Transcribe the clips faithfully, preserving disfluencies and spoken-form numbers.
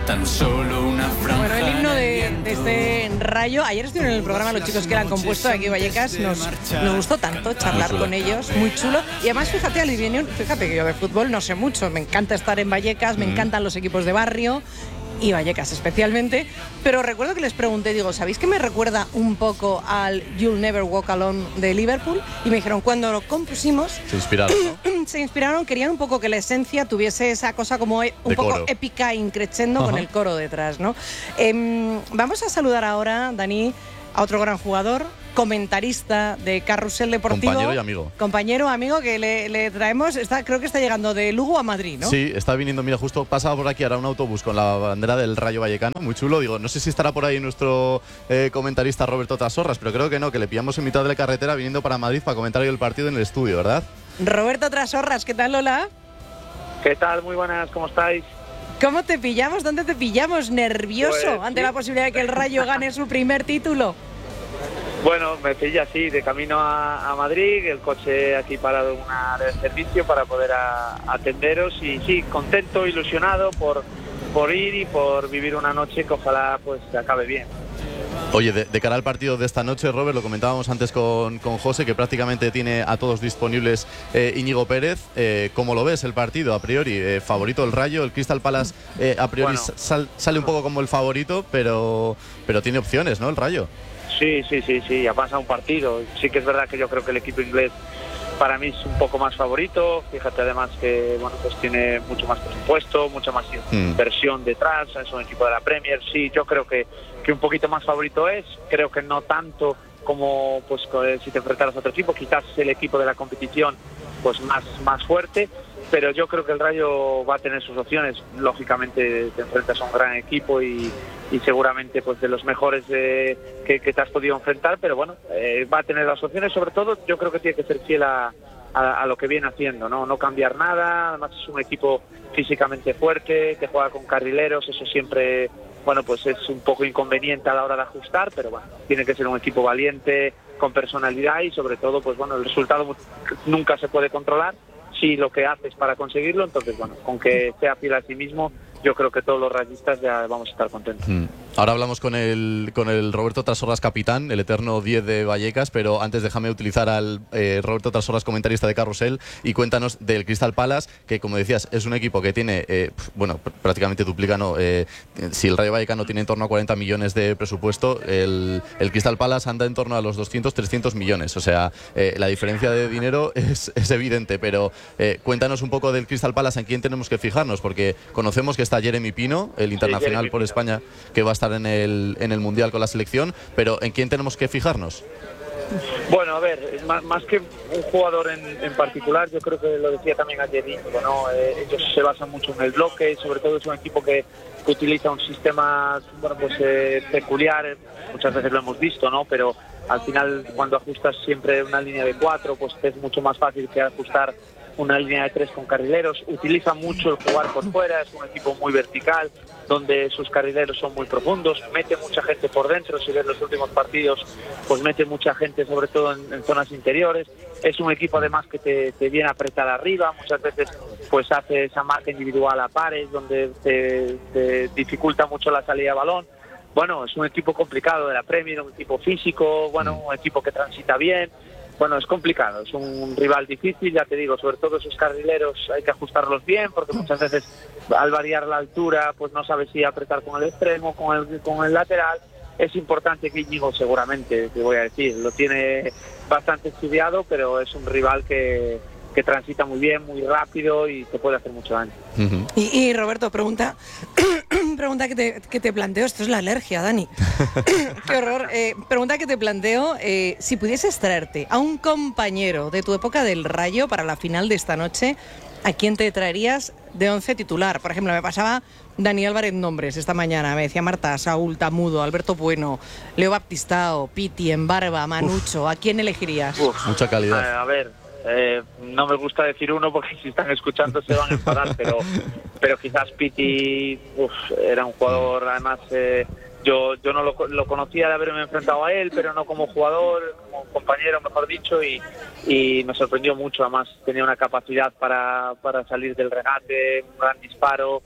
tan solo una franja. Bueno, el himno de, de este Rayo, ayer estuvieron en el programa los chicos que lo han compuesto aquí en Vallecas, nos, nos gustó tanto charlar con ellos, muy chulo. Y además, fíjate, Alivienión, fíjate que yo de fútbol no sé mucho, me encanta estar en Vallecas, me mm. encantan los equipos de barrio y Vallecas especialmente, pero recuerdo que les pregunté, digo, ¿sabéis que me recuerda un poco al You'll Never Walk Alone de Liverpool? Y me dijeron, cuando lo compusimos se inspiraron, ¿no? se inspiraron, querían un poco que la esencia tuviese esa cosa como un de poco coro. épica, increchendo, uh-huh. con el coro detrás, ¿no? Eh, vamos a saludar ahora, Dani, a otro gran jugador, comentarista de Carrusel Deportivo. Compañero y amigo. Compañero, amigo, que le, le traemos, está, creo que está llegando de Lugo a Madrid, ¿no? Sí, está viniendo, mira, justo pasaba por aquí ahora un autobús con la bandera del Rayo Vallecano, muy chulo. Digo, no sé si estará por ahí nuestro eh, comentarista Roberto Trasorras, pero creo que no, que le pillamos en mitad de la carretera viniendo para Madrid para comentar hoy el partido en el estudio, ¿verdad? Roberto Trasorras, ¿qué tal, Lola? ¿Qué tal? Muy buenas, ¿cómo estáis? ¿Cómo te pillamos? ¿Dónde te pillamos? ¿Nervioso pues, ante sí. la posibilidad de que el Rayo gane su primer título? Bueno, me pilla así, de camino a, a Madrid, el coche aquí parado en una área de servicio para poder a, atenderos y sí, contento, ilusionado por, por ir y por vivir una noche que ojalá pues se acabe bien. Oye, de, de cara al partido de esta noche, Robert, lo comentábamos antes con, con José, que prácticamente tiene a todos disponibles eh, Íñigo Pérez. Eh, ¿Cómo lo ves el partido a priori? Eh, ¿Favorito el Rayo? El Crystal Palace eh, a priori bueno, sal, sale un poco como el favorito, pero, pero tiene opciones, ¿no? El Rayo. Sí, sí, sí, sí, ya pasa un partido. Sí que es verdad que yo creo que el equipo inglés para mí es un poco más favorito. Fíjate además que bueno, pues tiene mucho más presupuesto, mucha más inversión mm. detrás, es un equipo de la Premier. Sí, yo creo que, que un poquito más favorito es, creo que no tanto como pues si te enfrentaras a otro equipo, quizás el equipo de la competición pues más, más fuerte, pero yo creo que el Rayo va a tener sus opciones. Lógicamente te enfrentas a un gran equipo y, y seguramente pues de los mejores eh, que, que te has podido enfrentar, pero bueno, eh, va a tener las opciones. Sobre todo yo creo que tiene que ser fiel a, a, a lo que viene haciendo, ¿no? No cambiar nada. Además es un equipo físicamente fuerte, que juega con carrileros, eso siempre, bueno, pues es un poco inconveniente a la hora de ajustar, pero bueno, tiene que ser un equipo valiente, con personalidad y sobre todo, pues bueno, el resultado nunca se puede controlar si lo que haces para conseguirlo. Entonces, bueno, con que sea fiel a sí mismo, yo creo que todos los rayistas ya vamos a estar contentos. Mm. Ahora hablamos con el, con el Roberto Trasorras capitán, el eterno diez de Vallecas, pero antes déjame utilizar al eh, Roberto Trasorras comentarista de Carrusel y cuéntanos del Crystal Palace, que como decías es un equipo que tiene, eh, bueno, prácticamente duplica, ¿no? Eh, si el Rayo Vallecano tiene en torno a cuarenta millones de presupuesto, el, el Crystal Palace anda en torno a los doscientos, trescientos millones, o sea, eh, la diferencia de dinero es, es evidente, pero eh, cuéntanos un poco del Crystal Palace, en quién tenemos que fijarnos, porque conocemos que está Jeremy Pino, el internacional sí, por España, que va a estar en el, en el Mundial con la selección, pero ¿en quién tenemos que fijarnos? Bueno, a ver, más, más que un jugador en, en particular, yo creo que lo decía también ayer Íñigo, ¿no? Eh, ellos se basan mucho en el bloque, sobre todo es un equipo que, que utiliza un sistema, bueno, pues eh, peculiar, muchas veces lo hemos visto, ¿no? Pero al final cuando ajustas siempre una línea de cuatro, pues es mucho más fácil que ajustar una línea de tres con carrileros. Utiliza mucho el jugar por fuera, es un equipo muy vertical, donde sus carrileros son muy profundos, mete mucha gente por dentro. Si ves los últimos partidos, pues mete mucha gente sobre todo en, en zonas interiores. Es un equipo además que te, te viene a apretar arriba, muchas veces pues hace esa marca individual a pares, donde te, te dificulta mucho la salida de balón. Bueno, es un equipo complicado de la Premier, un equipo físico, bueno, un equipo que transita bien. Bueno, es complicado, es un rival difícil, ya te digo, sobre todo esos carrileros hay que ajustarlos bien, porque muchas veces al variar la altura pues no sabes si apretar con el extremo, con el, con el lateral. Es importante que Íñigo, seguramente, te voy a decir, lo tiene bastante estudiado, pero es un rival que, que transita muy bien, muy rápido y te puede hacer mucho daño. Uh-huh. y, y Roberto, pregunta pregunta que te, que te planteo, esto es la alergia, Dani. Qué horror. Eh, pregunta que te planteo, eh, si pudieses traerte a un compañero de tu época del Rayo para la final de esta noche, ¿a quién te traerías de once titular? Por ejemplo, me pasaba Dani Álvarez nombres esta mañana, me decía Marta, Saúl, Tamudo, Alberto Bueno, Leo Baptistao, Piti, Embarba, Manucho. Uf. ¿A quién elegirías? Uf. Mucha calidad. A, a ver, eh, no me gusta decir uno porque si están escuchando se van a enfadar, pero, pero quizás Piti uf, era un jugador, además eh, yo, yo no lo, lo conocía de haberme enfrentado a él, pero no como jugador, como compañero, mejor dicho, y, y me sorprendió mucho. Además tenía una capacidad para, para salir del regate, un gran disparo.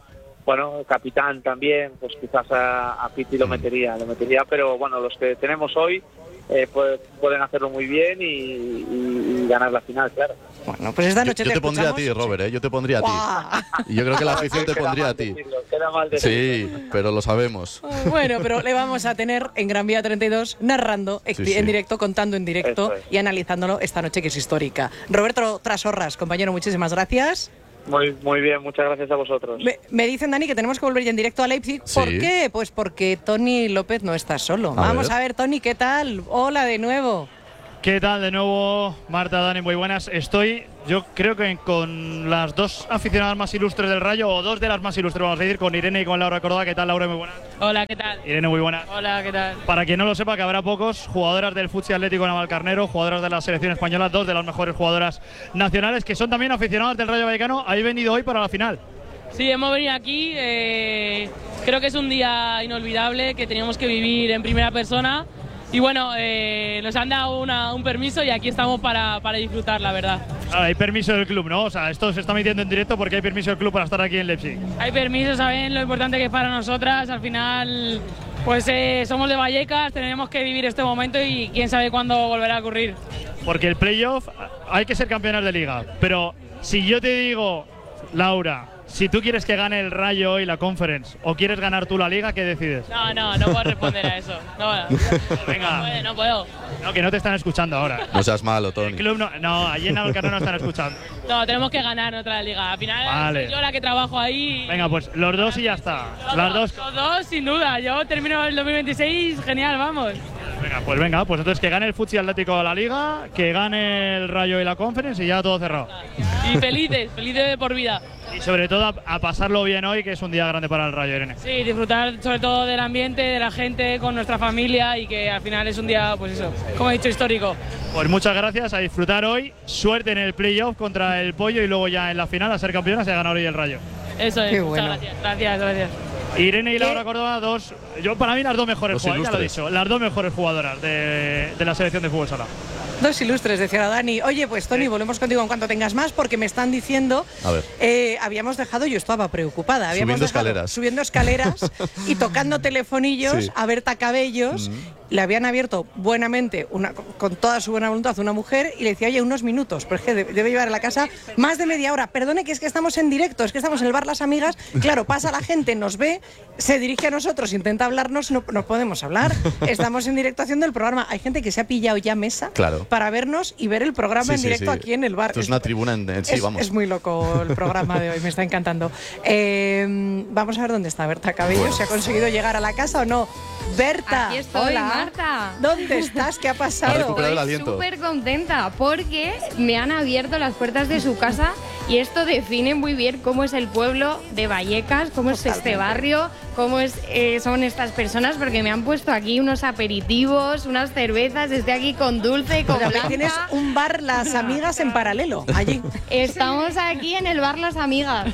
bueno, capitán también, pues quizás a, a Piti lo metería, lo metería, pero bueno, los que tenemos hoy eh, pues, pueden hacerlo muy bien y, y, y ganar la final, claro. Bueno, pues esta noche yo, yo te, te pondría a ti, escuchamos. Robert, ¿eh? Yo te pondría a ti. ¡Guau! Y yo creo que la afición te Queda pondría a mal ti. decirlo, queda mal decirlo. Sí, pero lo sabemos. Bueno, pero le vamos a tener en Gran Vía treinta y dos narrando Sí, en sí. directo, contando en directo Eso es. y analizándolo esta noche que es histórica. Roberto Trasorras, compañero, muchísimas gracias. Muy, muy bien, muchas gracias a vosotros. Me, me dicen, Dani, que tenemos que volver ya en directo a Leipzig. Sí. ¿Por qué? Pues porque Tony López no está solo. A Vamos ver. a ver, Tony, ¿qué tal? Hola de nuevo. ¿Qué tal de nuevo, Marta, Dani? Muy buenas. Estoy, yo creo que con las dos aficionadas más ilustres del Rayo, o dos de las más ilustres, vamos a decir, con Irene y con Laura Córdoba. ¿Qué tal, Laura? Muy buenas. Hola, ¿qué tal? Irene, muy buenas. Hola, ¿qué tal? Para quien no lo sepa, que habrá pocos, jugadoras del Futsi Atlético Navalcarnero, jugadoras de la selección española, dos de las mejores jugadoras nacionales, que son también aficionadas del Rayo Vallecano. Habéis venido hoy para la final. Sí, hemos venido aquí. Eh, creo que es un día inolvidable que teníamos que vivir en primera persona. Y bueno, eh, nos han dado una, un permiso y aquí estamos para, para disfrutar, la verdad. Ah, hay permiso del club, ¿no? O sea, esto se está emitiendo en directo porque hay permiso del club para estar aquí en Leipzig. Hay permiso, saben lo importante que es para nosotras. Al final, pues eh, somos de Vallecas, tenemos que vivir este momento y quién sabe cuándo volverá a ocurrir. Porque el playoff, hay que ser campeonas de liga. Pero si yo te digo, Laura, si tú quieres que gane el Rayo hoy la Conference o quieres ganar tú la liga, ¿qué decides? No, no, no puedo responder a eso. No, no, Venga. no puedo, no puedo. No, que no te están escuchando ahora. No seas malo, El Tony. club no, no, allí en Navalcarnero no están escuchando. No, tenemos que ganar otra liga. Al final Vale. soy yo la que trabajo ahí. Venga, pues los dos y ya está. Los Las dos, dos. los dos, sin duda. Yo termino el dos mil veintiséis, genial, vamos. Venga, pues venga, pues entonces que gane el Futsi Atlético de la Liga, que gane el Rayo y la Conference y ya todo cerrado. Y felices, felices de por vida. Y sobre todo a, a pasarlo bien hoy, que es un día grande para el Rayo, Irene. Sí, disfrutar sobre todo del ambiente, de la gente, con nuestra familia y que al final es un día, pues eso, como he dicho, histórico. Pues muchas gracias, a disfrutar hoy, suerte en el playoff contra el Pollo y luego ya en la final a ser campeonas y a ganar hoy el Rayo. Eso es, Qué muchas bueno. gracias, gracias, gracias. Irene y Laura Córdoba, dos, yo para mí las dos mejores Dos jugadoras, ya lo he ilustres. dicho, las dos mejores jugadoras de, de la selección de fútbol sala. Dos ilustres, decía Dani. Oye, pues Tony, volvemos contigo en cuanto tengas más, porque me están diciendo, A ver. eh, habíamos dejado, yo estaba preocupada, habíamos Subiendo dejado- escaleras. subiendo escaleras y tocando telefonillos Sí. a Berta Cabellos. Le habían abierto buenamente, una, con toda su buena voluntad, una mujer y le decía, oye, unos minutos, pero es que debe llevar a la casa más de media hora. Perdone, que es que estamos en directo, es que estamos en el bar Las Amigas. Claro, pasa la gente, nos ve, se dirige a nosotros, intenta hablarnos, no, no podemos hablar. Estamos en directo haciendo el programa. Hay gente que se ha pillado ya mesa Claro. para vernos y ver el programa Sí, en sí, directo sí. aquí en el bar. Esto es una tribuna en, en sí, es, vamos. es muy loco el programa de hoy, me está encantando. Eh, vamos a ver dónde está Berta Cabello, Bueno. si ha conseguido llegar a la casa o no. Berta, Aquí estoy, hola. Marta. ¿Dónde estás? ¿Qué ha Ha pasado? recuperado el Estoy aliento. súper contenta porque me han abierto las puertas de su casa y esto define muy bien cómo es el pueblo de Vallecas, cómo es este Totalmente. barrio, cómo es, eh, son estas personas, porque me han puesto aquí unos aperitivos, unas cervezas, estoy aquí con dulce y con Pero que blanca. tienes un bar Las Amigas en paralelo, allí. Estamos aquí en el bar Las Amigas.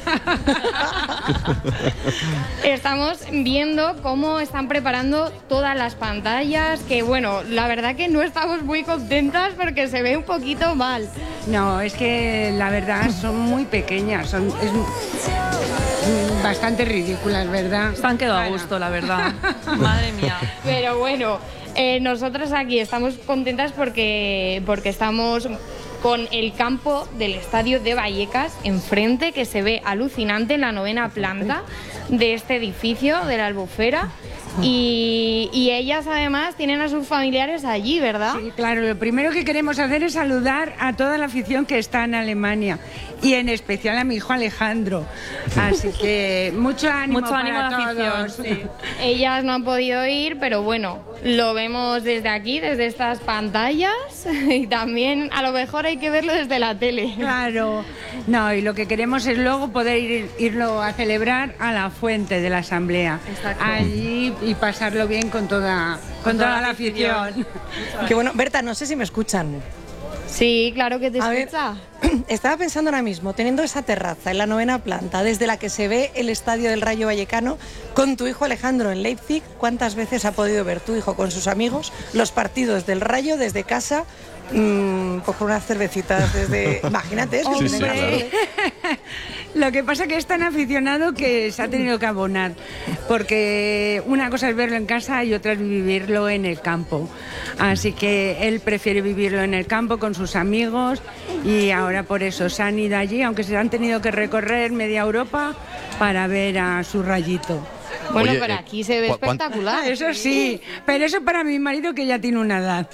Estamos viendo cómo están preparando todas las pantallas, que bueno, la verdad que no estamos muy contentas porque se ve un poquito mal. No, es que la verdad son muy pequeñas, son es, mm, bastante ridículas, ¿verdad? Se han quedado a Bueno. gusto, la verdad. Madre mía. Pero bueno, eh, nosotras aquí estamos contentas porque, porque estamos con el campo del estadio de Vallecas enfrente, que se ve alucinante en la novena planta de este edificio de la Albufera. Y, y ellas además tienen a sus familiares allí, ¿verdad? Sí, claro, lo primero que queremos hacer es saludar a toda la afición que está en Alemania y en especial a mi hijo Alejandro. Así que mucho ánimo, Mucho ánimo para a la afición, todos. sí. Ellas no han podido ir, pero bueno, lo vemos desde aquí, desde estas pantallas, y también a lo mejor hay que verlo desde la tele. Claro, no, y lo que queremos es luego poder ir, irlo a celebrar a la fuente de la asamblea. Exacto. Allí y pasarlo bien con toda, con toda la afición. Qué bueno. Berta, no sé si me escuchan. Sí, claro que te A ver, escucha. estaba pensando ahora mismo, teniendo esa terraza en la novena planta, desde la que se ve el estadio del Rayo Vallecano, con tu hijo Alejandro en Leipzig, ¿cuántas veces ha podido ver tu hijo con sus amigos los partidos del Rayo desde casa? Mmm, pues con unas cervecitas desde... Imagínate, es que Sí, es sí, una- claro. Lo que pasa que es tan aficionado que se ha tenido que abonar, porque una cosa es verlo en casa y otra es vivirlo en el campo. Así que él prefiere vivirlo en el campo con sus amigos y ahora por eso se han ido allí, aunque se han tenido que recorrer media Europa para ver a su Rayito. Bueno, Oye, pero eh, aquí se ve ¿cu- cuán- espectacular. Eso sí, pero eso para mi marido que ya tiene una edad.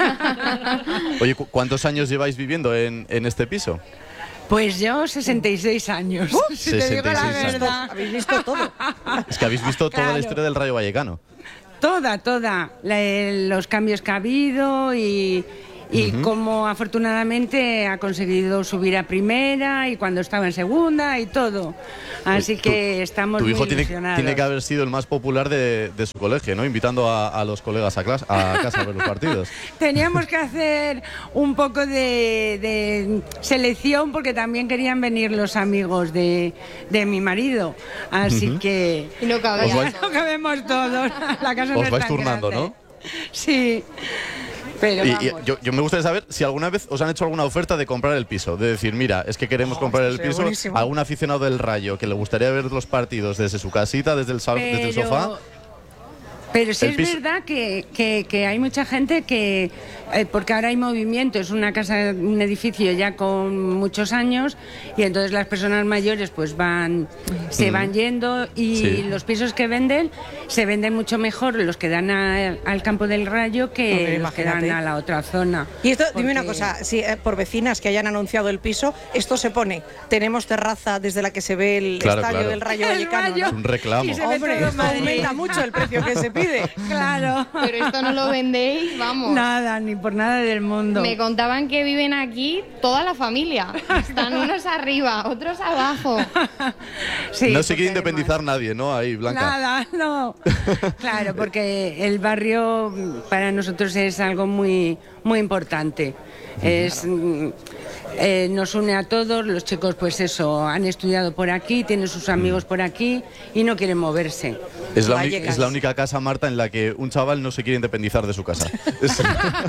Oye, ¿cu- ¿cuántos años lleváis viviendo en, en este piso? Pues yo sesenta y seis años, si te digo la sesenta y seis años. verdad. Habéis visto todo. Es que habéis visto toda la Claro. historia del Rayo Vallecano. Toda, toda. La- los cambios que ha habido y, y cómo afortunadamente ha conseguido subir a primera y cuando estaba en segunda y todo. Así Tu- que estamos Tu muy hijo tiene, ilusionados. tiene que haber sido el más popular de, de su colegio, ¿no? Invitando a, a los colegas a, clas- a casa a ver los partidos. Teníamos que hacer un poco de, de selección porque también querían venir los amigos de, de mi marido. Así que Y no cabía. Os vais- no cabemos todos. La casa no Os es vais tan turnando, grande. ¿no? Sí. Pero Y, vamos. y yo, yo me gustaría saber si alguna vez os han hecho alguna oferta de comprar el piso. De decir, mira, es que queremos comprar el esto sería piso. buenísimo. Algún aficionado del Rayo que le gustaría ver los partidos desde su casita, desde el, sal- desde el Pero- sofá. Pero sí El es piso- verdad que, que- que hay mucha gente que, eh, porque ahora hay movimiento, es una casa, un edificio ya con muchos años y entonces las personas mayores pues van, se van yendo y Sí. los pisos que venden se venden mucho mejor los que dan a- al campo del Rayo que Hombre, los que dan imagínate. a la otra zona. Y esto, dime una Porque- cosa, si eh, por vecinas que hayan anunciado el piso, esto se pone, tenemos terraza desde la que se ve el Claro, estadio claro. del Rayo El Vallecano, Rayo. Es un reclamo. Y se ve Hombre, todo esto Madrid. aumenta mucho el precio que se pide. Claro. Pero esto no lo vendéis, vamos. Nada, ni por nada del mundo. Me contaban que viven aquí toda la familia. Están unos arriba, otros abajo. Sí, no se quiere porque independizar nadie, ¿no? Ahí, Blanca. Nada, no. Claro, porque el barrio mm, para nosotros es algo muy, muy importante. Es, mm, eh, nos une a todos, los chicos pues eso, han estudiado por aquí, tienen sus amigos por aquí y no quieren moverse. Es la, uni- Vallecas. es la única casa, Marta, en la que un chaval no se quiere independizar de su casa. Es-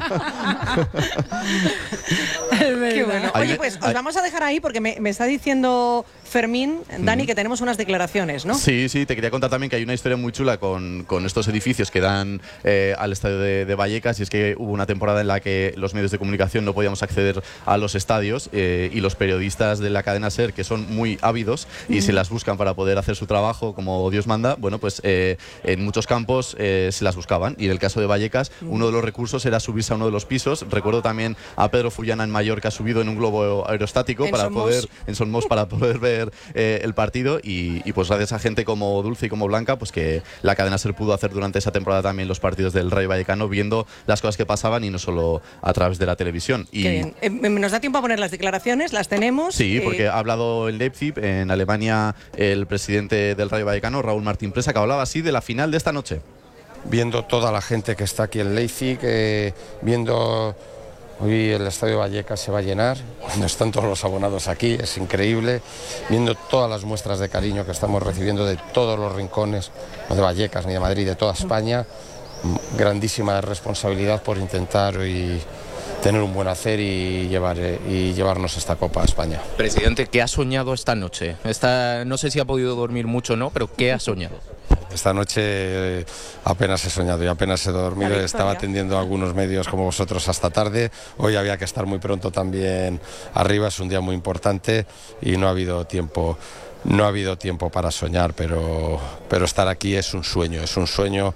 Qué bueno. Hay- Oye, pues os hay- vamos a dejar ahí porque me, me está diciendo Fermín, Dani, que tenemos unas declaraciones, ¿no? Sí, sí, te quería contar también que hay una historia muy chula con, con estos edificios que dan eh, al estadio de, de Vallecas, y es que hubo una temporada en la que los medios de comunicación no podíamos acceder a los estadios eh, y los periodistas de la cadena SER, que son muy ávidos y se las buscan para poder hacer su trabajo como Dios manda, bueno, pues eh, en muchos campos eh, se las buscaban, y en el caso de Vallecas uno de los recursos era subirse a uno de los pisos. Recuerdo también a Pedro Fullana en Mallorca subido en un globo aerostático En para Son Mos. poder en Son Mos para poder ver eh, el partido, y, y pues gracias a gente como Dulce y como Blanca, pues que la cadena SER pudo hacer durante esa temporada también los partidos del Rayo Vallecano, viendo las cosas que pasaban y no solo a través de la televisión. Y Qué bien. Eh, nos da tiempo a poner las declaraciones, las tenemos. sí, eh, porque ha hablado en Leipzig, en Alemania, el presidente del Rayo Vallecano, Raúl Martín Presa, que hablaba así de la final de esta noche. Viendo toda la gente que está aquí en Leipzig, eh, viendo hoy el Estadio Vallecas se va a llenar, cuando están todos los abonados aquí, es increíble, viendo todas las muestras de cariño que estamos recibiendo de todos los rincones, no de Vallecas ni de Madrid, de toda España, grandísima responsabilidad por intentar hoy tener un buen hacer y, llevar, eh, y llevarnos esta Copa a España. Presidente, ¿qué ha soñado esta noche? Esta, no sé si ha podido dormir mucho o no, pero ¿qué ha soñado? Esta noche eh, apenas he soñado y apenas he dormido. La Estaba victoria. atendiendo a algunos medios como vosotros hasta tarde. Hoy había que estar muy pronto también arriba. Es un día muy importante y no ha habido tiempo. No ha habido tiempo para soñar, pero, pero estar aquí es un sueño, es un sueño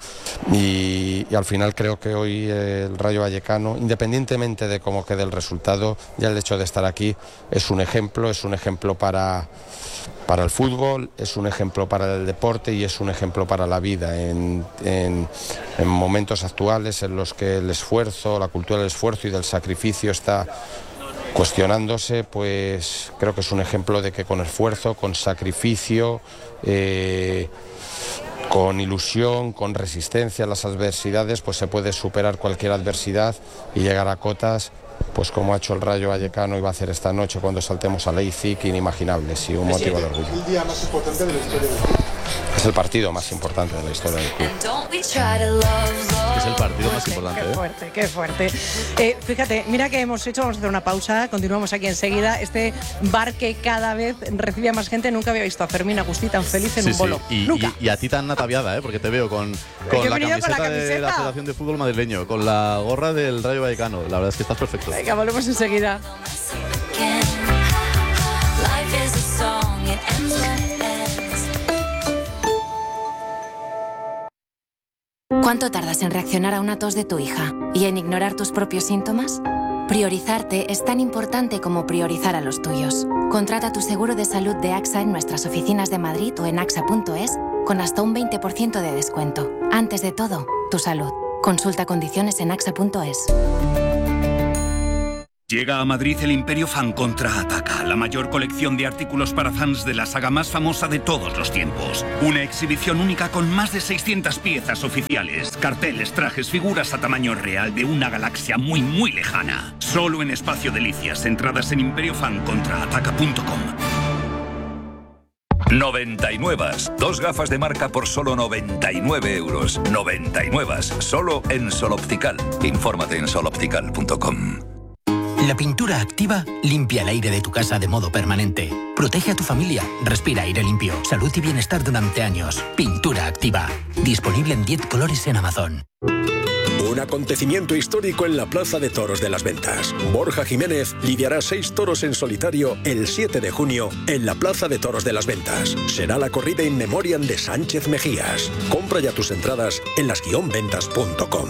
y, y al final creo que hoy el Rayo Vallecano, independientemente de cómo quede el resultado, ya el hecho de estar aquí es un ejemplo, es un ejemplo para, para el fútbol, es un ejemplo para el deporte y es un ejemplo para la vida en, en, en momentos actuales en los que el esfuerzo, la cultura del esfuerzo y del sacrificio está cuestionándose, pues creo que es un ejemplo de que con esfuerzo, con sacrificio, eh, con ilusión, con resistencia a las adversidades, pues se puede superar cualquier adversidad y llegar a cotas, pues como ha hecho el Rayo Vallecano y va a hacer esta noche cuando saltemos a Leipzig, inimaginables y un motivo de orgullo. El día más importante de la historia del Es el partido más importante de la historia del club. Es el partido más importante. Qué ¿eh? fuerte, qué fuerte. Eh, fíjate, mira que hemos hecho, vamos a hacer una pausa, continuamos aquí enseguida. Este bar que cada vez recibe a más gente, nunca había visto a Fermín Agustí tan feliz en Sí, un bolo. sí. Y, nunca. y- y a ti tan ataviada, ¿eh? Porque te veo con, Yo con he la venido camiseta, con la de la camiseta. Asociación de Fútbol Madrileño, con la gorra del Rayo Vallecano. La verdad es que estás perfecto. Venga, volvemos enseguida. ¿Cuánto tardas en reaccionar a una tos de tu hija y en ignorar tus propios síntomas? Priorizarte es tan importante como priorizar a los tuyos. Contrata tu seguro de salud de AXA en nuestras oficinas de Madrid o en axa punto es con hasta un veinte por ciento de descuento. Antes de todo, tu salud. Consulta condiciones en axa punto es. Llega a Madrid el Imperio Fan Contraataca, la mayor colección de artículos para fans de la saga más famosa de todos los tiempos. Una exhibición única con más de seiscientas piezas oficiales, carteles, trajes, figuras a tamaño real de una galaxia muy muy lejana. Solo en Espacio Delicias, entradas en imperio fan contraataca punto com. noventa y nueve. Dos gafas de marca por solo noventa y nueve euros. noventa y nueve. Solo en Sol Optical. Infórmate en sol optical punto com. La pintura activa limpia el aire de tu casa de modo permanente. Protege a tu familia. Respira aire limpio. Salud y bienestar durante años. Pintura activa. Disponible en diez colores en Amazon. Un acontecimiento histórico en la Plaza de Toros de las Ventas. Borja Jiménez lidiará seis toros en solitario el siete de junio en la Plaza de Toros de las Ventas. Será la corrida in memoriam de Sánchez Mejías. Compra ya tus entradas en las guion ventas punto com.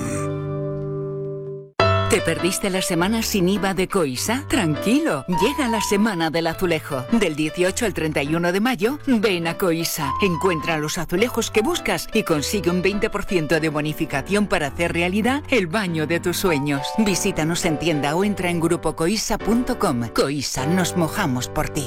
¿Te perdiste la semana sin I V A de Coisa? Tranquilo, llega la semana del azulejo. Del dieciocho al treinta y uno de mayo, ven a Coisa. Encuentra los azulejos que buscas y consigue un veinte por ciento de bonificación para hacer realidad el baño de tus sueños. Visítanos en tienda o entra en grupo coisa punto com. Coisa, nos mojamos por ti.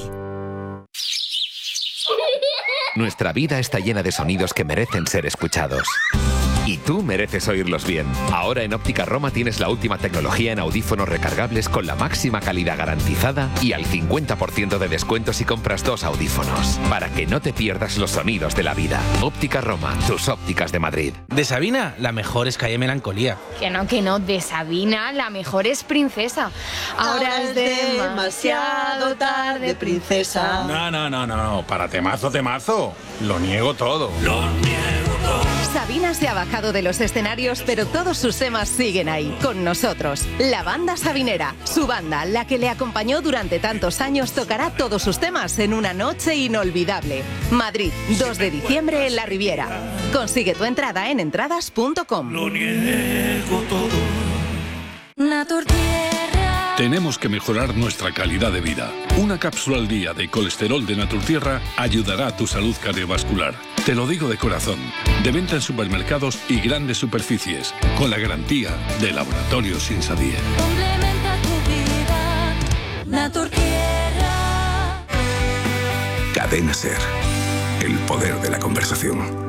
Nuestra vida está llena de sonidos que merecen ser escuchados. Y tú mereces oírlos bien. Ahora en Óptica Roma tienes la última tecnología en audífonos recargables con la máxima calidad garantizada y al cincuenta por ciento de descuento si compras dos audífonos. Para que no te pierdas los sonidos de la vida. Óptica Roma, tus ópticas de Madrid. De Sabina, la mejor es Calle Melancolía. Que no, que no, de Sabina, la mejor es Princesa. Ahora es demasiado tarde, princesa. No, no, no, no, no, para temazo, temazo. Lo niego todo. Lo niego todo. Sabina se ha bajado de los escenarios, pero todos sus temas siguen ahí, con nosotros. La banda sabinera, su banda, la que le acompañó durante tantos años, tocará todos sus temas en una noche inolvidable. Madrid, dos de diciembre en la Riviera. Consigue tu entrada en entradas punto com. Lo niego todo. Naturtierra. Tenemos que mejorar nuestra calidad de vida. Una cápsula al día de colesterol de Naturtierra ayudará a tu salud cardiovascular. Te lo digo de corazón. De venta en supermercados y grandes superficies. Con la garantía de Laboratorios Insadir. Complementa tu vida. Naturtierra. Cadena Ser. El poder de la conversación.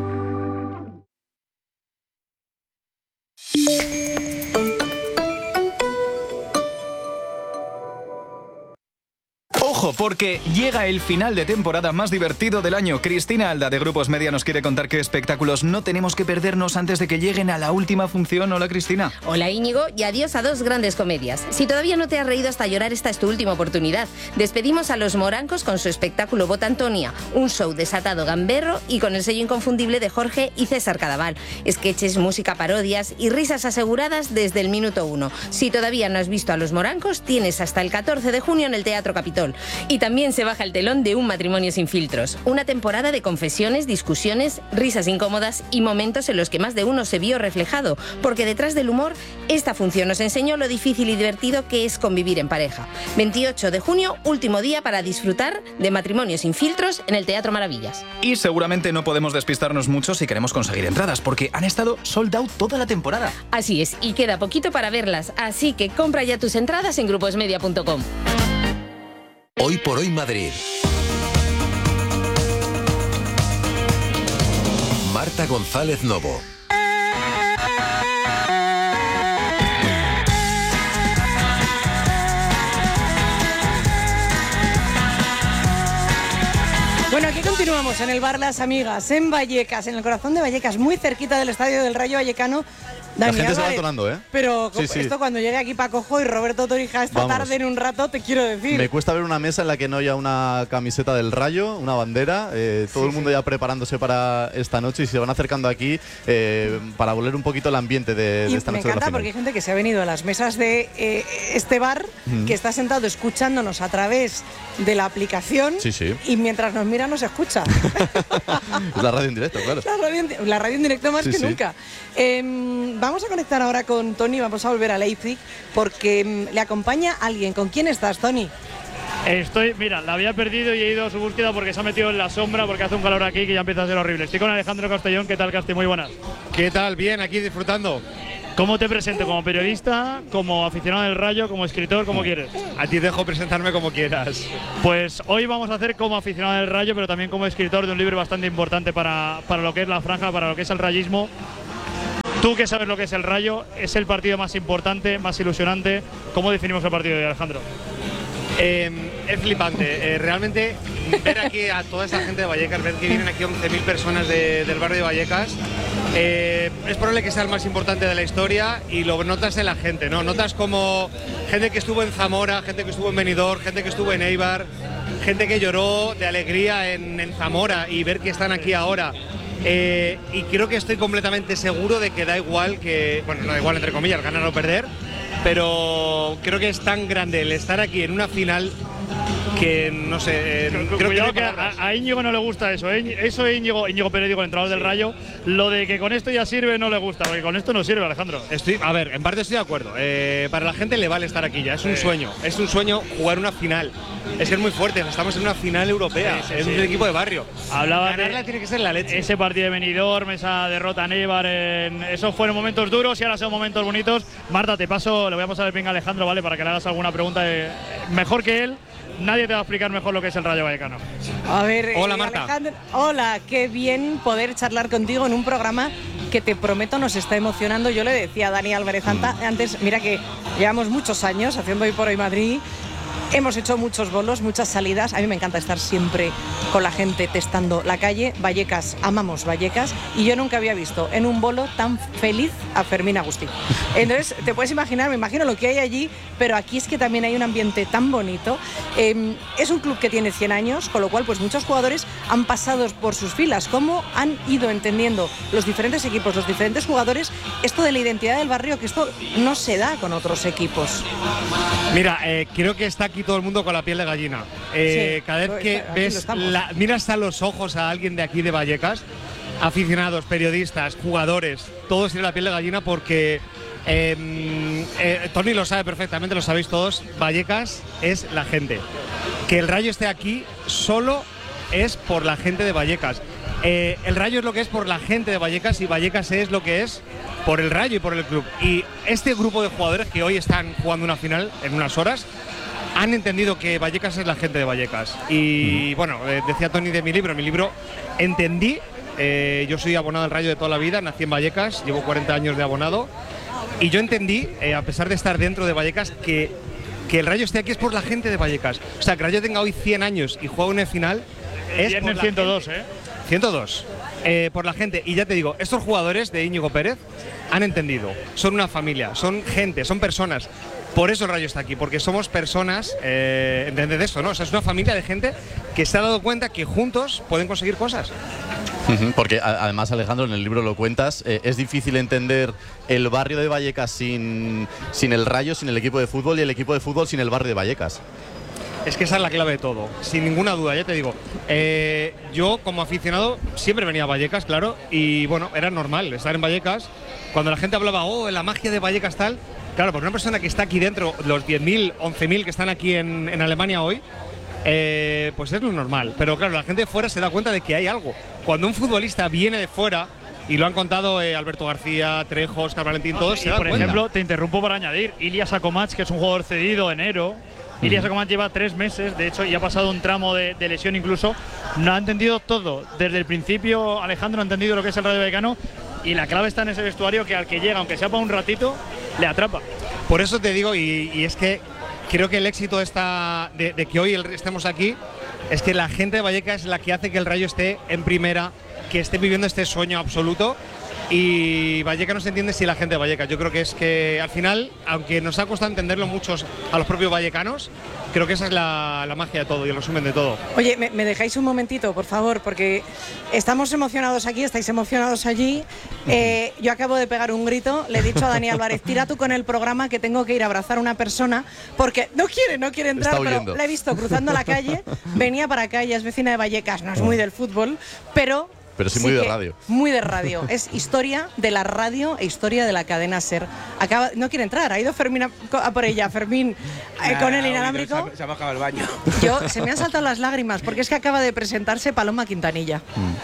Ojo, porque llega el final de temporada más divertido del año. Cristina Alda, de Grupos Media, nos quiere contar qué espectáculos no tenemos que perdernos antes de que lleguen a la última función. Hola, Cristina. Hola, Íñigo, y adiós a dos grandes comedias. Si todavía no te has reído hasta llorar, esta es tu última oportunidad. Despedimos a Los Morancos con su espectáculo Botantonia, un show desatado gamberro y con el sello inconfundible de Jorge y César Cadaval. Sketches, música, parodias y risas aseguradas desde el minuto uno. Si todavía no has visto a Los Morancos, tienes hasta el catorce de junio en el Teatro Capitol. Y también se baja el telón de Un matrimonio sin filtros. Una temporada de confesiones, discusiones, risas incómodas y momentos en los que más de uno se vio reflejado. Porque detrás del humor, esta función nos enseñó lo difícil y divertido que es convivir en pareja. veintiocho de junio, último día para disfrutar de Matrimonio sin filtros en el Teatro Maravillas. Y seguramente no podemos despistarnos mucho si queremos conseguir entradas, porque han estado sold out toda la temporada. Así es, y queda poquito para verlas. Así que compra ya tus entradas en grupos media punto com. Hoy por hoy Madrid. Marta González Novo. Bueno, aquí Continuamos en el bar Las Amigas, en Vallecas, en el corazón de Vallecas, muy cerquita del estadio del Rayo Vallecano. La Dani gente se va Álvarez, entonando, ¿eh? Pero Sí, sí. esto cuando llegue aquí Paco Jo y Roberto Torija esta Vamos. tarde en un rato, te quiero decir. Me cuesta ver una mesa en la que no haya una camiseta del Rayo, una bandera, eh, todo Sí, el mundo sí. ya preparándose para esta noche y se van acercando aquí eh, para volver un poquito el ambiente de, de Y esta me noche de la encanta final. porque hay gente que se ha venido a las mesas de eh, este bar, Ujú. que está sentado escuchándonos a través de la aplicación Sí, sí. y mientras nos mira nos escucha. Es la radio en directo, claro. La radio, en- la radio en directo más Sí, que sí. nunca. Em, vamos a conectar ahora con Tony, vamos a volver a Leipzig porque em, le acompaña alguien. ¿Con quién estás, Tony? Estoy, mira, la había perdido y he ido a su búsqueda porque se ha metido en la sombra, porque hace un calor aquí que ya empieza a ser horrible. Estoy con Alejandro Castellón. ¿Qué tal, Casti? Muy buenas. ¿Qué tal? Bien, aquí disfrutando. ¿Cómo te presento? ¿Como periodista, como aficionado del Rayo, como escritor, como quieres? A ti dejo presentarme como quieras. Pues hoy vamos a hacer como aficionado del Rayo, pero también como escritor de un libro bastante importante para, para lo que es la franja, para lo que es el rayismo. Tú que sabes lo que es el Rayo, es el partido más importante, más ilusionante. ¿Cómo definimos el partido de hoy, Alejandro? Eh, es flipante. Eh, realmente ver aquí a toda esa gente de Vallecas, ver que vienen aquí once mil personas de- del barrio de Vallecas, eh, es probable que sea el más importante de la historia y lo notas en la gente, ¿no? Notas como gente que estuvo en Zamora, gente que estuvo en Benidorm, gente que estuvo en Eibar, gente que lloró de alegría en, en Zamora y ver que están aquí ahora. Eh, y creo que estoy completamente seguro de que da igual que, bueno, no da igual entre comillas, ganar o perder, pero creo que es tan grande el estar aquí en una final que no sé, eh, creo que Cuidado no que hay a, palabras. a Íñigo no le gusta eso. ¿eh? Eso es Íñigo, Íñigo Pérez, digo, el entrenador del Rayo. Lo de que con esto ya sirve no le gusta, porque con esto no sirve, Alejandro. Estoy, a ver, en parte estoy de acuerdo. Eh, para la gente le vale estar aquí ya, es un Sí. sueño. Es un sueño jugar una final. Es que es muy fuerte, estamos en una final europea, Sí, sí, es sí. un equipo de barrio. Hablaba Ganarla de tiene que ser la leche. ese partido de Benidorm, esa derrota en Eibar, en- esos fueron momentos duros y ahora son momentos bonitos. Marta, te paso, le voy a pasar el ping a Alejandro, ¿vale? Para que le hagas alguna pregunta. de- mejor que él, nadie te va a explicar mejor lo que es el Rayo Vallecano. A ver, Hola, eh, Marta. Alejandro, hola, qué bien poder charlar contigo en un programa que te prometo nos está emocionando. Yo le decía a Dani Álvarez anta- antes, mira que llevamos muchos años haciendo Hoy por Hoy Madrid. Hemos hecho muchos bolos, muchas salidas. A mí me encanta estar siempre con la gente testando la calle. Vallecas, amamos Vallecas. Y yo nunca había visto en un bolo tan feliz a Fermín Agustí. Entonces, te puedes imaginar, me imagino lo que hay allí, pero aquí es que también hay un ambiente tan bonito. Eh, es un club que tiene cien años, con lo cual pues muchos jugadores han pasado por sus filas. ¿Cómo han ido entendiendo los diferentes equipos, los diferentes jugadores, esto de la identidad del barrio, que esto no se da con otros equipos? Mira, eh, creo que está aquí todo el mundo con la piel de gallina. Eh, Sí, cada vez pues, que aquí lo ves, estamos. la- miras a los ojos a alguien de aquí de Vallecas, aficionados, periodistas, jugadores, todos tienen la piel de gallina porque eh, eh, Tony lo sabe perfectamente, lo sabéis todos, Vallecas es la gente. Que el Rayo esté aquí solo es por la gente de Vallecas. Eh, el Rayo es lo que es por la gente de Vallecas y Vallecas es lo que es por el Rayo y por el club. Y este grupo de jugadores que hoy están jugando una final en unas horas han entendido que Vallecas es la gente de Vallecas. Y bueno, eh, decía Tony de mi libro, mi libro entendí, eh, yo soy abonado al Rayo de toda la vida, nací en Vallecas, llevo cuarenta años de abonado, y yo entendí, eh, a pesar de estar dentro de Vallecas, que, que el Rayo esté aquí es por la gente de Vallecas. O sea, que el Rayo tenga hoy cien años y juegue una final es Viernes por la ciento dos, gente. ¿eh? ciento dos. Eh, por la gente. Y ya te digo, estos jugadores de Íñigo Pérez han entendido. Son una familia, son gente, son personas. Por eso el Rayo está aquí, porque somos personas, eh, ¿entendés esto, no? O sea, es una familia de gente que se ha dado cuenta que juntos pueden conseguir cosas. Ujú, porque a- además, Alejandro, en el libro lo cuentas, eh, es difícil entender el barrio de Vallecas sin, sin el Rayo, sin el equipo de fútbol y el equipo de fútbol sin el barrio de Vallecas. Es que esa es la clave de todo, sin ninguna duda, ya te digo. Eh, yo, como aficionado, siempre venía a Vallecas, claro, y bueno, era normal estar en Vallecas. Cuando la gente hablaba, oh, la magia de Vallecas tal, claro, porque una persona que está aquí dentro, los diez mil, once mil que están aquí en, en Alemania hoy, eh, pues es lo normal. Pero claro, la gente de fuera se da cuenta de que hay algo. Cuando un futbolista viene de fuera, y lo han contado eh, Alberto García, Trejo, Oscar Valentín, todos Y, se dan por cuenta. ejemplo, te interrumpo para añadir, Ilias Akomach, que es un jugador cedido enero. Ilias Akomach lleva tres meses, de hecho, y ha pasado un tramo de, de lesión incluso. No ha entendido todo. Desde el principio, Alejandro ha entendido lo que es el Rayo Vallecano, y la clave está en ese vestuario que al que llega, aunque sea para un ratito, le atrapa. Por eso te digo, y, y es que creo que el éxito esta, de, de que hoy estemos aquí es que la gente de Vallecas es la que hace que el Rayo esté en primera, que esté viviendo este sueño absoluto. Y Vallecas no se entiende sin la gente de Vallecas. Yo creo que es que al final, aunque nos ha costado entenderlo muchos a los propios vallecanos, creo que esa es la, la magia de todo y el resumen de todo. Oye, ¿me, me dejáis un momentito, por favor? Porque estamos emocionados aquí, estáis emocionados allí. Eh, yo acabo de pegar un grito, le he dicho a Dani Álvarez, tira tú con el programa que tengo que ir a abrazar a una persona, porque no quiere, no quiere entrar, pero la he visto cruzando la calle, venía para acá, ella es vecina de Vallecas, no es muy del fútbol, pero... Pero sí muy de radio. Muy de radio. Es historia de la radio e historia de la cadena SER. Acaba, no quiere entrar, ha ido Fermín a, a por ella. Fermín eh, Nah, con el nah, inalámbrico. Se ha, se ha bajado el baño. Yo, se me han saltado las lágrimas porque es que acaba de presentarse Paloma Quintanilla.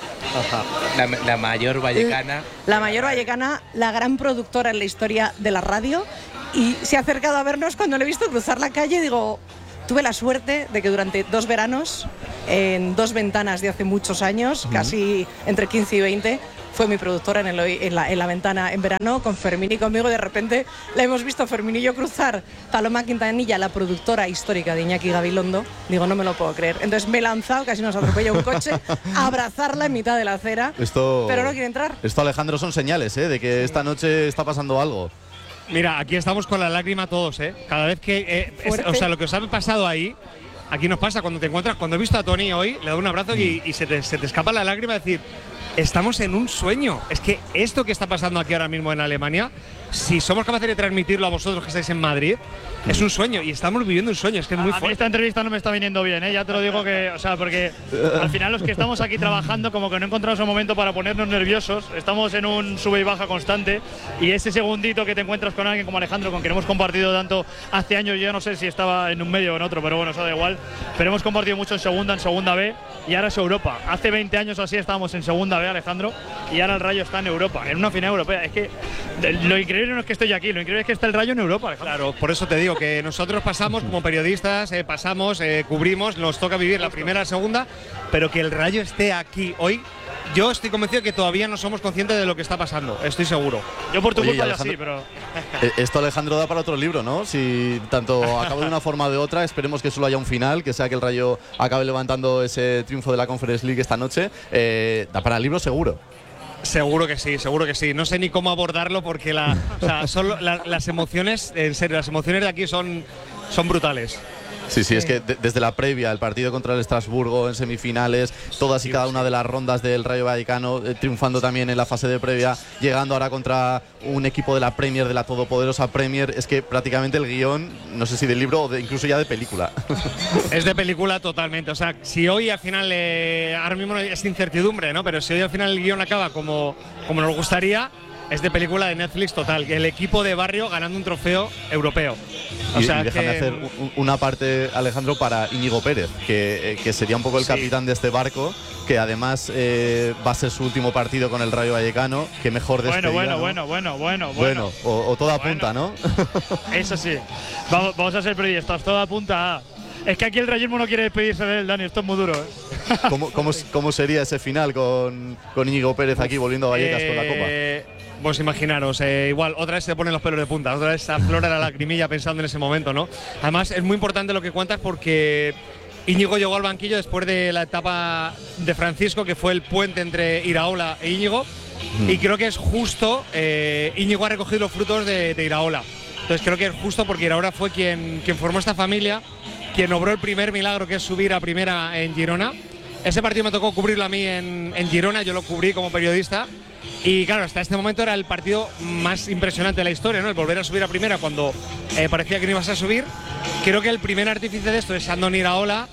La, la mayor vallecana. La mayor vallecana, la gran productora en la historia de la radio. Y se ha acercado a vernos cuando le he visto cruzar la calle y digo... Tuve la suerte de que durante dos veranos, en dos ventanas de hace muchos años, uh-huh. casi entre quince y veinte, fue mi productora en, el, en, la, en la ventana en verano, con Fermín y conmigo. De repente la hemos visto Fermín y yo cruzar Paloma Quintanilla, la productora histórica de Iñaki Gabilondo. Digo, no me lo puedo creer. Entonces me he lanzado, casi nos atropella un coche, a abrazarla en mitad de la acera, esto, pero no quiere entrar. Esto, Alejandro, son señales ¿eh? de que esta noche está pasando algo. Mira, aquí estamos con la lágrima todos, ¿eh? Cada vez que... Eh, es, o sea, lo que os ha pasado ahí, aquí nos pasa cuando te encuentras... Cuando he visto a Tony hoy, le doy un abrazo y, y se, te, se te escapa la lágrima de decir... Estamos en un sueño. Es que esto que está pasando aquí ahora mismo en Alemania, si somos capaces de transmitirlo a vosotros que estáis en Madrid, es un sueño y estamos viviendo un sueño. Es que es muy a, a fuerte. mí esta entrevista no me está viniendo bien, ¿eh? Ya te lo digo que, o sea, porque al final los que estamos aquí trabajando como que no encontramos un momento para ponernos nerviosos. Estamos en un sube y baja constante y ese segundito que te encuentras con alguien como Alejandro, con quien hemos compartido tanto hace años, yo no sé si estaba en un medio o en otro, pero bueno, eso da igual. Pero hemos compartido mucho en segunda, en segunda B y ahora es Europa. Hace veinte años o así estábamos en segunda B, Alejandro, y ahora el Rayo está en Europa, en una final europea. Es que lo increíble no es que estoy aquí, lo increíble es que está el Rayo en Europa, Alejandro. Claro, por eso te digo que nosotros pasamos como periodistas, eh, pasamos, eh, cubrimos, nos toca vivir la primera, la segunda, pero que el Rayo esté aquí hoy, yo estoy convencido que todavía no somos conscientes de lo que está pasando, estoy seguro. Yo por tu Oye, culpa ya Alejandro, sí, pero… Esto, Alejandro, da para otro libro, ¿no? Si tanto acaba de una forma o de otra, esperemos que solo haya un final, que sea que el Rayo acabe levantando ese triunfo de la Conference League esta noche. Eh, da para el libro seguro. Seguro que sí, seguro que sí. No sé ni cómo abordarlo porque la, o sea, solo la, las emociones, en serio, las emociones de aquí son, son brutales. Sí, sí, es que de, desde la previa, el partido contra el Estrasburgo en semifinales, todas y cada una de las rondas del Rayo Vallecano, eh, triunfando también en la fase de previa, llegando ahora contra un equipo de la Premier, de la todopoderosa Premier, es que prácticamente el guión, no sé si del libro o de, incluso ya de película. Es de película totalmente, o sea, si hoy al final, eh, ahora mismo es incertidumbre, ¿no? Pero si hoy al final el guión acaba como, como nos gustaría, es de película de Netflix total, el equipo de barrio ganando un trofeo europeo. O y, sea y déjame que, hacer un, una parte, Alejandro, para Íñigo Pérez, que, eh, que sería un poco el sí. capitán de este barco, que además eh, va a ser su último partido con el Rayo Vallecano, que mejor despedida, Bueno, bueno, ¿no? bueno, bueno, bueno, Bueno, o, o todo bueno. apunta, ¿no? Eso sí, vamos, vamos a ser periodistas, todo apunta a… Es que aquí el rayismo no quiere despedirse de él, Dani, esto es muy duro, ¿eh? ¿Cómo, cómo, ¿Cómo sería ese final con, con Íñigo Pérez aquí volviendo a Vallecas eh, con la Copa? Pues imaginaros, eh, igual otra vez se ponen los pelos de punta, otra vez se aflora la lagrimilla pensando en ese momento, ¿no? Además es muy importante lo que cuentas porque Íñigo llegó al banquillo después de la etapa de Francisco, que fue el puente entre Iraola e Íñigo, mm. y creo que es justo, eh, Íñigo ha recogido los frutos de, de Iraola. Entonces creo que es justo porque Iraola fue quien, quien formó esta familia, quien obró el primer milagro, que es subir a primera en Girona. Ese partido me tocó cubrirlo a mí en, en Girona, yo lo cubrí como periodista. Y claro, hasta este momento era el partido más impresionante de la historia, ¿no? El volver a subir a primera cuando eh, parecía que no ibas a subir. Creo que el primer artífice de esto es Andoni Iraola,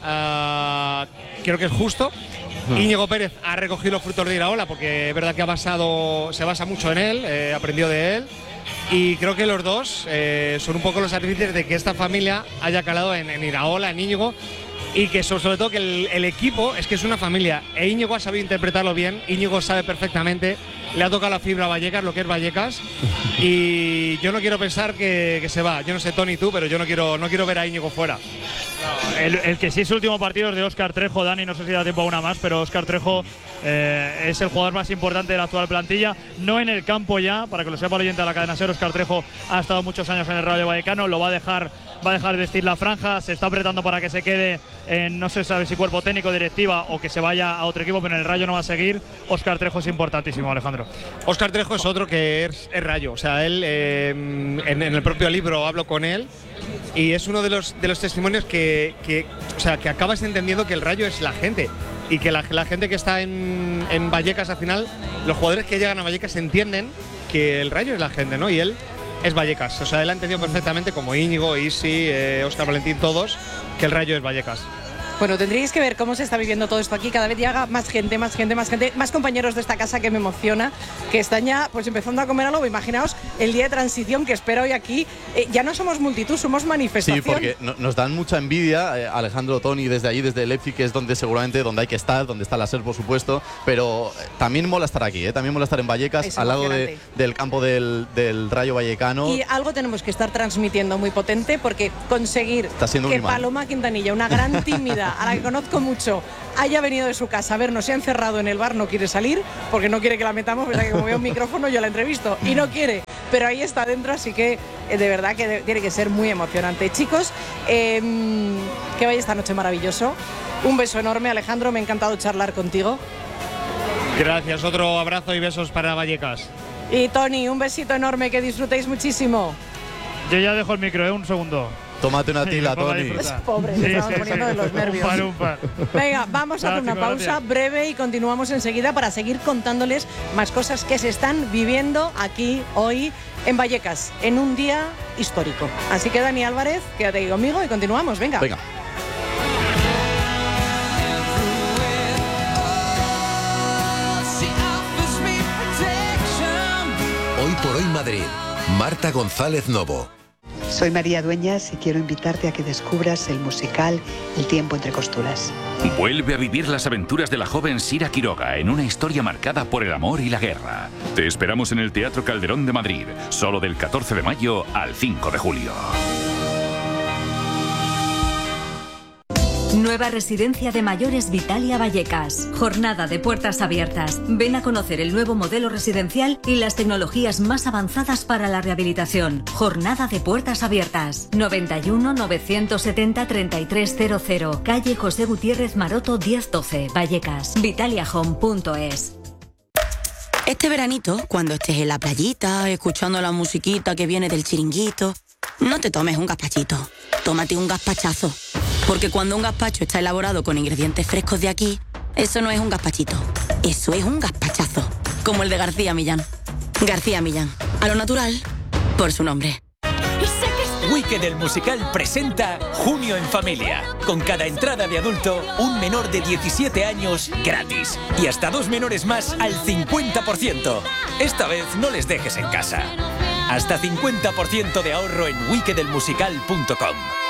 uh, creo que es justo. No. Íñigo Pérez ha recogido los frutos de Iraola porque es verdad que ha basado, se basa mucho en él, eh, aprendió de él. Y creo que los dos eh, son un poco los artífices de que esta familia haya calado en, en Iraola, en Íñigo. Y que sobre todo que el, el equipo es que es una familia. E Íñigo ha sabido interpretarlo bien. Íñigo sabe perfectamente. Le ha tocado la fibra a Vallecas, lo que es Vallecas. Y yo no quiero pensar que, que se va. Yo no sé, Tony, tú, pero yo no quiero, no quiero ver a Íñigo fuera. No, el, el que sí es último partido es de Óscar Trejo, Dani. No sé si da tiempo a una más, pero Óscar Trejo eh, es el jugador más importante de la actual plantilla. No en el campo ya, para que lo sepa el oyente de la cadena SER. Óscar Trejo ha estado muchos años en el Rayo Vallecano. Lo va a dejar va a dejar de vestir la franja, se está apretando para que se quede en, no se sabe si cuerpo técnico, directiva o que se vaya a otro equipo, pero en el Rayo no va a seguir. Óscar Trejo es importantísimo, Alejandro. Óscar Trejo es otro que es, es Rayo, o sea, él eh, en, en el propio libro hablo con él y es uno de los, de los testimonios que, que, o sea, que acabas entendiendo que el Rayo es la gente y que la, la gente que está en, en Vallecas al final, los jugadores que llegan a Vallecas entienden que el Rayo es la gente, ¿no? Y él es Vallecas, o sea, él ha entendido perfectamente, como Íñigo, Isi, eh, Óscar Valentín, todos, que el Rayo es Vallecas. Bueno, tendríais que ver cómo se está viviendo todo esto aquí. Cada vez llega más gente, más gente, más gente, más compañeros de esta casa que me emociona, que están ya pues empezando a comer algo. Imaginaos el día de transición que espero hoy aquí. Eh, ya no somos multitud, somos manifestación. Sí, porque no, nos dan mucha envidia, eh, Alejandro, Tony, desde allí, desde Leipzig, que es donde seguramente donde hay que estar, donde está la S E R, por supuesto, pero eh, también mola estar aquí, eh, también mola estar en Vallecas, Es al lado de, del campo del, del Rayo Vallecano. Y algo tenemos que estar transmitiendo muy potente, porque conseguir Está siendo un que imán. Paloma Quintanilla, una gran tímida, a la que conozco mucho, haya venido de su casa a vernos, se ha encerrado en el bar, no quiere salir, porque no quiere que la metamos, ¿verdad? Que como veo un micrófono yo la entrevisto y no quiere, pero ahí está dentro, así que eh, de verdad que de- tiene que ser muy emocionante. Chicos, eh, que vaya esta noche maravilloso. Un beso enorme, Alejandro, me ha encantado charlar contigo. Gracias, otro abrazo y besos para Vallecas. Y Tony, un besito enorme, que disfrutéis muchísimo. Yo ya dejo el micro, ¿eh? Un segundo. Tómate una tila, Ponga a Tony. disfrutar. Pobre, Sí, me estamos sí, poniendo sí. de los nervios. Un par, un par. Venga, vamos a hacer una Gracias, pausa gracias. breve y continuamos enseguida para seguir contándoles más cosas que se están viviendo aquí hoy en Vallecas, en un día histórico. Así que Dani Álvarez, quédate ahí conmigo y continuamos. Venga. Venga. Hoy por hoy Madrid. Marta González Novo. Soy María Dueñas y quiero invitarte a que descubras el musical El tiempo entre costuras. Vuelve a vivir las aventuras de la joven Sira Quiroga en una historia marcada por el amor y la guerra. Te esperamos en el Teatro Calderón de Madrid, solo del catorce de mayo al cinco de julio. Nueva residencia de mayores Vitalia Vallecas. Jornada de puertas abiertas. Ven a conocer el nuevo modelo residencial y las tecnologías más avanzadas para la rehabilitación. Jornada de puertas abiertas. noventa y uno, novecientos setenta, treinta y tres cero cero. Calle José Gutiérrez Maroto diez doce. Vallecas. Vitalia Home punto es. Este veranito, cuando estés en la playita, escuchando la musiquita que viene del chiringuito, no te tomes un gazpachito, tómate un gazpachazo. Porque cuando un gazpacho está elaborado con ingredientes frescos de aquí, eso no es un gazpachito, eso es un gazpachazo. Como el de García Millán. García Millán, a lo natural, por su nombre. Wicked el musical presenta Junio en Familia. Con cada entrada de adulto, un menor de diecisiete años gratis. Y hasta dos menores más al cincuenta por ciento. Esta vez no les dejes en casa. Hasta cincuenta por ciento de ahorro en wicked el musical punto com.